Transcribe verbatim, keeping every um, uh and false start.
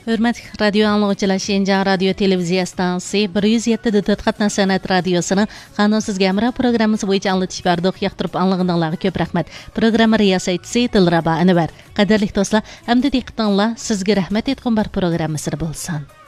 Hürmetli radyo anlıqçılar, Şenjan Radio Televiziya stansiyasi bir yuz yetti nöqta to'rt Sanat radiosining qanunsuz gamra programmasi bo'yicha anglatish berdik. Yoqtirib anlag'aninglarga ko'p rahmat. Programma riyosatchisi Dilrabo Anvar. Qadrli do'stlar, hamda diqqatinglar sizga rahmat etgan bir programmasi bo'lsin.